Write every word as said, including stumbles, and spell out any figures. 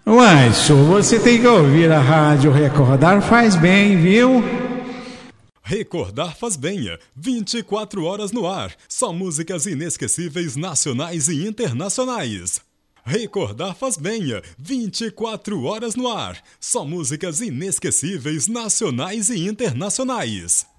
Uai, senhor, você tem que ouvir a rádio Recordar faz bem, viu? Recordar faz bem, vinte e quatro horas no ar, só músicas inesquecíveis nacionais e internacionais. Recordar faz bem, vinte e quatro horas no ar, só músicas inesquecíveis nacionais e internacionais.